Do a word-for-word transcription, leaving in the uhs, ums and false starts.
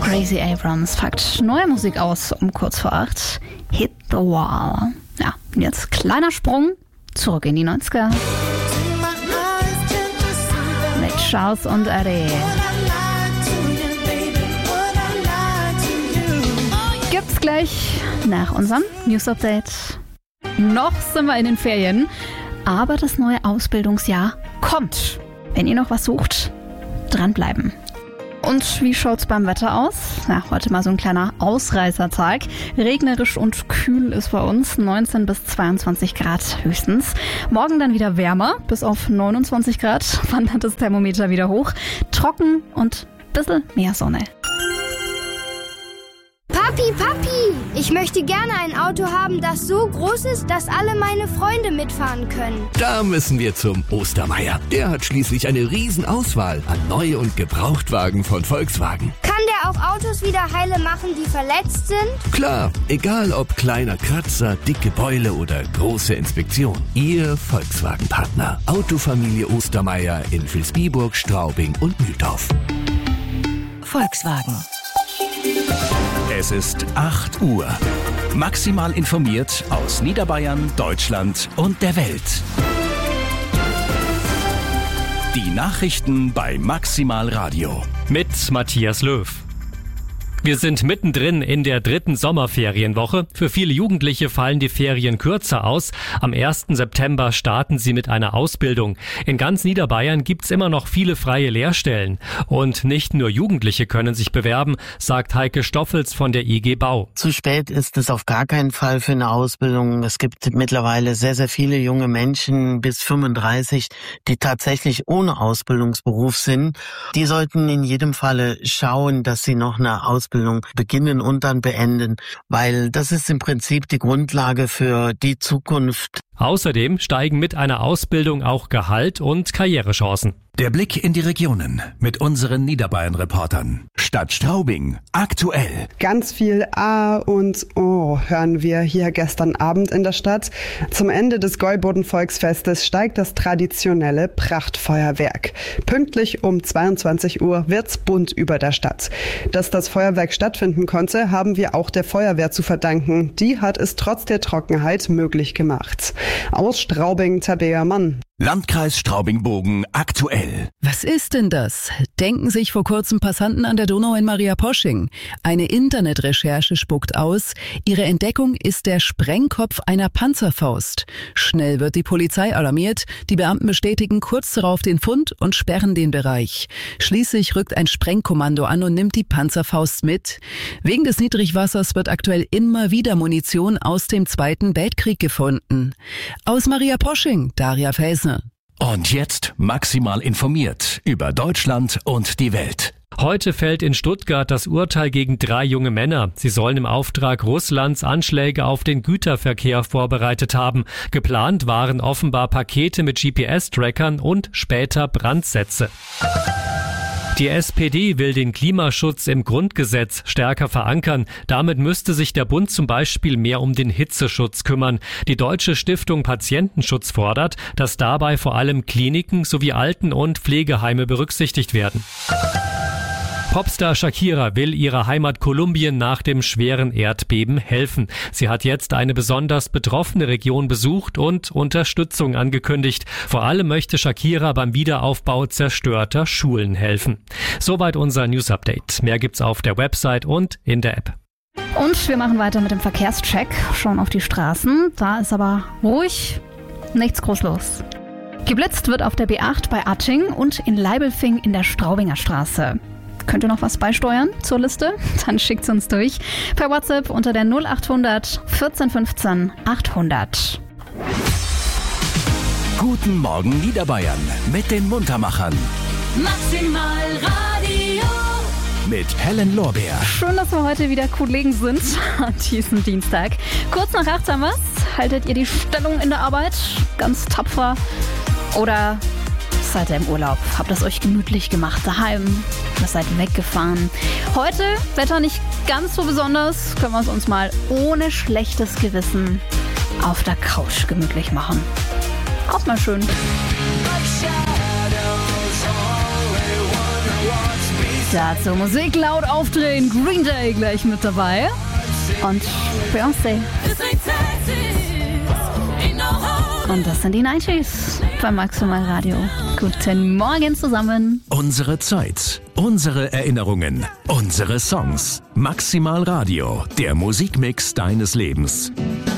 Gracie Abrams packt neue Musik aus um kurz vor acht. Hit the Wall. Ja, und jetzt kleiner Sprung zurück in die neunziger. Mit Charles und Eddie. Gibt's gleich nach unserem News Update. Noch sind wir in den Ferien, aber das neue Ausbildungsjahr kommt. Wenn ihr noch was sucht, dranbleiben. Und wie schaut's beim Wetter aus? Ja, heute mal so ein kleiner Ausreißertag. Regnerisch und kühl ist bei uns, neunzehn bis zweiundzwanzig Grad höchstens. Morgen dann wieder wärmer, bis auf neunundzwanzig Grad wandert das Thermometer wieder hoch. Trocken und ein bisschen mehr Sonne. Papi, Papi, ich möchte gerne ein Auto haben, das so groß ist, dass alle meine Freunde mitfahren können. Da müssen wir zum Ostermeier. Der hat schließlich eine Riesenauswahl an Neu- und Gebrauchtwagen von Volkswagen. Kann der auch Autos wieder heile machen, die verletzt sind? Klar, egal ob kleiner Kratzer, dicke Beule oder große Inspektion. Ihr Volkswagen-Partner. Autofamilie Ostermeier in Vilsbiburg, Straubing und Mühldorf. Volkswagen. Es ist acht Uhr. Maximal informiert aus Niederbayern, Deutschland und der Welt. Die Nachrichten bei Maximal Radio. Mit Matthias Löw. Wir sind mittendrin in der dritten Sommerferienwoche. Für viele Jugendliche fallen die Ferien kürzer aus. Am ersten September starten sie mit einer Ausbildung. In ganz Niederbayern gibt's immer noch viele freie Lehrstellen. Und nicht nur Jugendliche können sich bewerben, sagt Heike Stoffels von der I G Bau. Zu spät ist es auf gar keinen Fall für eine Ausbildung. Es gibt mittlerweile sehr, sehr viele junge Menschen bis fünfunddreißig, die tatsächlich ohne Ausbildungsberuf sind. Die sollten in jedem Falle schauen, dass sie noch eine Ausbildung beginnen und dann beenden, weil das ist im Prinzip die Grundlage für die Zukunft. Außerdem steigen mit einer Ausbildung auch Gehalt und Karrierechancen. Der Blick in die Regionen mit unseren Niederbayern-Reportern. Stadt Straubing, aktuell. Ganz viel A und O hören wir hier gestern Abend in der Stadt. Zum Ende des Gäuboden-Volksfestes steigt das traditionelle Prachtfeuerwerk. Pünktlich um zweiundzwanzig Uhr wird's bunt über der Stadt. Dass das Feuerwerk stattfinden konnte, haben wir auch der Feuerwehr zu verdanken. Die hat es trotz der Trockenheit möglich gemacht. Aus Straubing, Tabea Mann. Landkreis Straubing-Bogen aktuell. Was ist denn das? Denken sich vor kurzem Passanten an der Donau in Mariaposching. Eine Internetrecherche spuckt aus, ihre Entdeckung ist der Sprengkopf einer Panzerfaust. Schnell wird die Polizei alarmiert, die Beamten bestätigen kurz darauf den Fund und sperren den Bereich. Schließlich rückt ein Sprengkommando an und nimmt die Panzerfaust mit. Wegen des Niedrigwassers wird aktuell immer wieder Munition aus dem Zweiten Weltkrieg gefunden. Aus Mariaposching, Daria Felsner. Und jetzt maximal informiert über Deutschland und die Welt. Heute fällt in Stuttgart das Urteil gegen drei junge Männer. Sie sollen im Auftrag Russlands Anschläge auf den Güterverkehr vorbereitet haben. Geplant waren offenbar Pakete mit G P S-Trackern und später Brandsätze. Die S P D will den Klimaschutz im Grundgesetz stärker verankern. Damit müsste sich der Bund zum Beispiel mehr um den Hitzeschutz kümmern. Die Deutsche Stiftung Patientenschutz fordert, dass dabei vor allem Kliniken sowie Alten- und Pflegeheime berücksichtigt werden. Popstar Shakira will ihrer Heimat Kolumbien nach dem schweren Erdbeben helfen. Sie hat jetzt eine besonders betroffene Region besucht und Unterstützung angekündigt. Vor allem möchte Shakira beim Wiederaufbau zerstörter Schulen helfen. Soweit unser News Update. Mehr gibt's auf der Website und in der App. Und wir machen weiter mit dem Verkehrscheck. Schauen auf die Straßen. Da ist aber ruhig, nichts groß los. Geblitzt wird auf der B acht bei Atting und in Leibelfing in der Straubinger Straße. Könnt ihr noch was beisteuern zur Liste? Dann schickt's uns durch. Per WhatsApp unter der null acht hundert vierzehn fünfzehn achthundert. Guten Morgen Niederbayern mit den Muntermachern. Maximal Radio. Mit Helen Lorbeer. Schön, dass wir heute wieder Kollegen sind an diesem Dienstag. Kurz nach acht haben wir's. Haltet ihr die Stellung in der Arbeit? Ganz tapfer? Oder seid ihr im Urlaub? Habt es euch gemütlich gemacht daheim? Oder seid weggefahren? Heute, Wetter nicht ganz so besonders, können wir es uns mal ohne schlechtes Gewissen auf der Couch gemütlich machen. Auch mal schön. Like shadows, only one who wants peace. Dazu Musik laut aufdrehen, Green Day gleich mit dabei und Beyoncé. Und das sind die neunziger beim Maximal Radio. Guten Morgen zusammen. Unsere Zeit, unsere Erinnerungen, unsere Songs. Maximal Radio, der Musikmix deines Lebens.